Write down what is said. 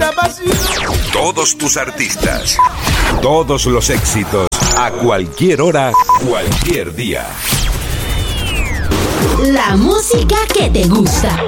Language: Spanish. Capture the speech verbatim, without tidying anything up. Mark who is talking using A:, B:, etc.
A: Todos tus artistas, todos los éxitos, a cualquier hora, cualquier día.
B: La música que te gusta.